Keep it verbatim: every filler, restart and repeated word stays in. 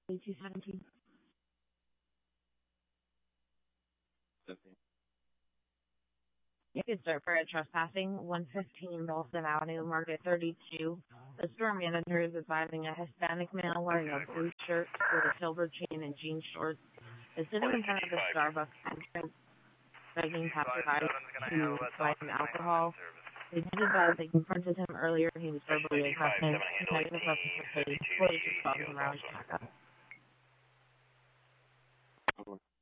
two seventeen. You could start for a trespassing, one fifteen Dawson Avenue, Market thirty-two. The store manager is advising a Hispanic male wearing a blue shirt with a silver chain and jean shorts is sitting in front of the Starbucks entrance, begging passersby to buy some alcohol. They did advise they confronted him earlier. He was verbally aggressive. Negative representation. Police responding around Chicago.